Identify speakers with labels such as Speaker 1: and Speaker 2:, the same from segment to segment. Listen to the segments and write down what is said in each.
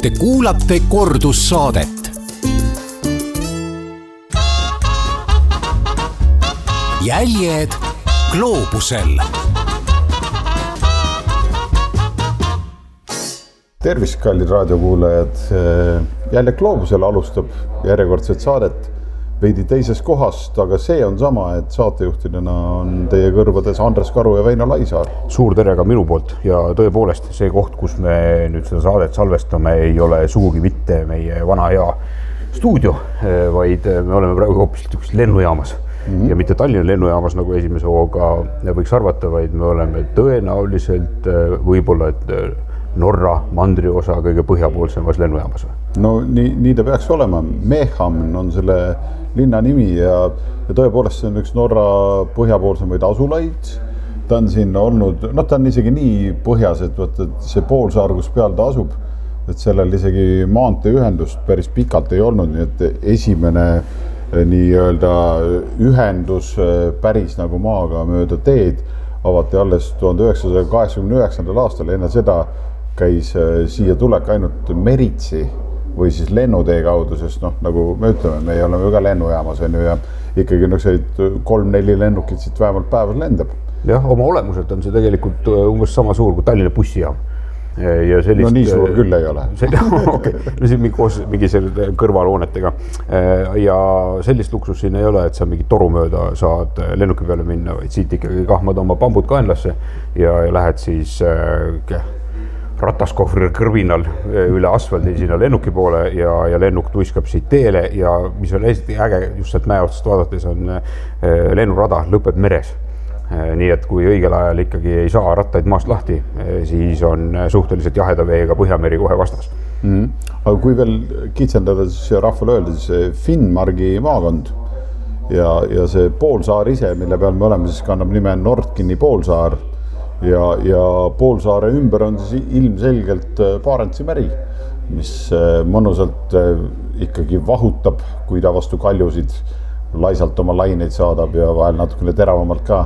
Speaker 1: Te kuulate kordussaadet. Jäljed gloobusel.
Speaker 2: Tervist, kallid raadiokuulajad. Jälle gloobusel alustab järjekordset saadet veidi teises kohast, aga see on sama, et saatejuhtidena on teie kõrvades Andres Karu ja Väino Laisaar.
Speaker 3: Suur tere ka minu poolt ja tõepoolest see koht, kus me nüüd seda saadet salvestame, ei ole sugugi mitte meie vana hea stuudio, vaid me oleme praegu hoopis lennujaamas. Ja mitte Tallinna lennujaamas nagu esimese hooga võiks arvata, vaid me oleme tõenäoliselt võib-olla Norra mandriosa kõige põhjapoolsemas lennujaamas.
Speaker 2: No nii ta peaks olema. Mehamn on selle linna nimi ja tõepoolest see on üks Norra põhjapoolsemaid asulaid. Ta on siin olnud, ta on isegi nii põhjas, et see poolsaar, kus peal ta asub, et sellel isegi maanteeühendust päris pikalt ei olnud, nii et esimene nii-öelda ühendus päris nagu maaga mööda teed avati alles 1989. aastal. Enne seda käis siia tulek ainult meritsi või siis lennutee kaudu, sest nagu me ütleme, me oleme ju ka lennujaamas ja ikkagi 3-4 lennukit siit vähemalt päevas lendab.
Speaker 3: Jah, oma olemuselt on see tegelikult umbes sama suur kui Tallinna bussijaam. Ja sellist,
Speaker 2: no nii suur küll ei ole.
Speaker 3: Okay. No siin mingi kõrvalhoonetega. Ja sellist luksus siin ei ole, et sa mingi toru mööda saad lennuki peale minna, vaid siit ikkagi kahmad oma pambud kaenlasse ja lähed siis rataskohvri kõrvinal üle asfaldi sinna lennuki poole ja lennuk tuiskab siit teele ja mis on hästi äge just sealt mäe otsast vaadates on lennurada lõpeb meres. Nii et kui õigel ajal ikkagi ei saa rattaid maast lahti, siis on suhteliselt jaheda veega Põhjameri kohe vastas.
Speaker 2: Aga kui veel kitsendada, siis rahvale öelda, siis Finnmargi maakond ja see poolsaar ise, mille peal me oleme, siis kannab nime Nordkini poolsaar ja poolsaare ümber on siis ilmselgelt Barentsi meri, mis mõnusalt ikkagi vahutab, kui ta vastu kaljusid laisalt oma laineid saadab ja vahel natukene teravamalt ka.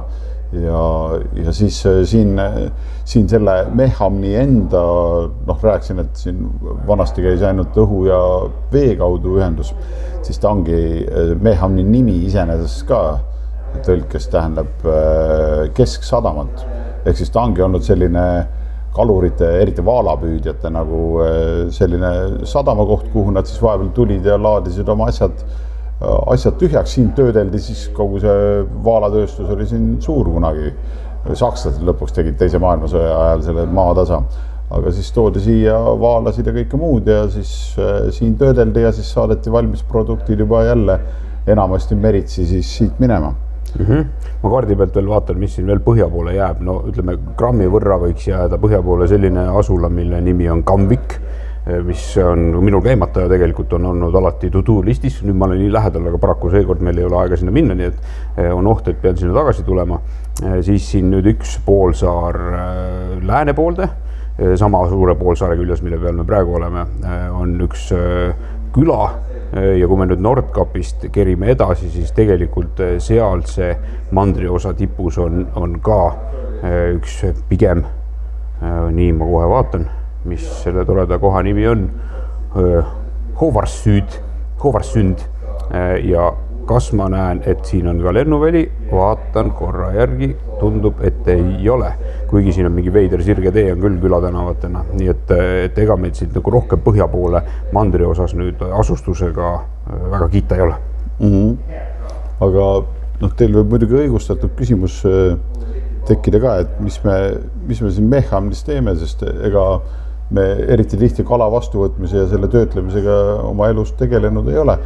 Speaker 2: Ja siis siin selle Mehamni enda, rääksin, et siin vanasti käis ainult õhu ja vee kaudu ühendus, siis ta ongi Mehamni nimi iseenesest ka tõlkes tähendab kesksadamat. Ehk siis ta ongi olnud selline kalurite, eriti vaalapüüdjate nagu selline sadamakoht, kuhu nad siis vahepeal tulid ja laadisid oma asjad tühjaks. Siin töödeldi siis kogu see vaalatööstus oli siin suur kunagi. Sakslased lõpuks tegid teise maailmasõja ajal selle maatasa. Aga siis toodi siia vaalasid ja kõike muud ja siis siin töödeldi ja siis saadeti valmis produktid juba jälle enamasti meritsi siis siit minema.
Speaker 3: Ma kaardi pealt veel vaatan, mis siin veel põhja poole jääb. No ütleme, grammi võrra võiks jääda põhja poole selline asula, mille nimi on Kamvik, mis on minul käimata ja tegelikult on olnud alati to-do listis. Nüüd ma olen nii lähedal, aga paraku seekord meil ei ole aega sinna minna, nii et on oht, et pean sinna tagasi tulema. Siis siin nüüd üks poolsaar lääne poolde, sama suure poolsaare küljes, mille peal me praegu oleme, on üks küla ja kui me nüüd Nordkapist kerime edasi, siis tegelikult sealse mandriosa tipus on ka üks pigem, nii ma kohe vaatan, mis selle toreda koha nimi on, Hovarsund ja kas ma näen, et siin on ka lennuväli, vaatan korra järgi, tundub, et ei ole. Kuigi siin on mingi veider sirge tee on küll külatänavatena, nii et ega meid siit nagu rohkem põhja poole mandri osas nüüd asustusega väga kiita ei ole.
Speaker 2: Aga teil võib muidugi õigustatud küsimus tekkida ka, et mis me siin Mehamnis teeme, sest ega me eriti tihti kala vastuvõtmise ja selle töötlemisega oma elus tegelenud ei ole.